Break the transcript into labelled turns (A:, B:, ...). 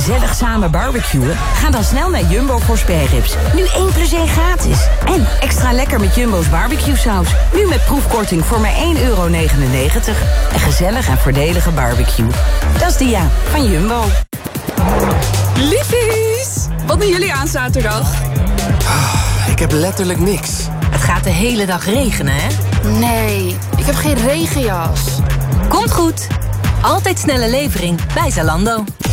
A: gezellig samen barbecuen? Ga dan snel naar Jumbo voor spareribs. Nu 1 + 1 gratis. En extra lekker met Jumbo's barbecue saus. Nu met proefkorting voor maar €1,99. Een gezellig en voordelige barbecue. Dat is Dia van Jumbo.
B: Liefies, wat doen jullie aan zaterdag?
C: Ik heb letterlijk niks.
D: Het gaat de hele dag regenen, hè?
B: Nee, ik heb geen regenjas.
D: Komt goed. Altijd snelle levering bij Zalando.